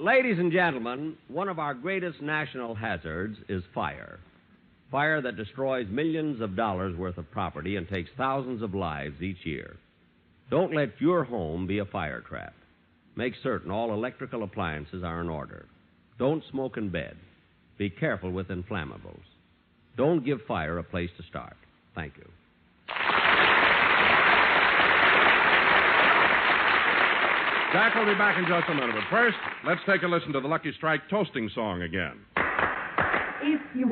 Ladies and gentlemen, one of our greatest national hazards is fire. Fire that destroys millions of dollars worth of property and takes thousands of lives each year. Don't let your home be a fire trap. Make certain all electrical appliances are in order. Don't smoke in bed. Be careful with inflammables. Don't give fire a place to start. Thank you. Jack will be back in just a minute. But first, let's take a listen to the Lucky Strike toasting song again. If you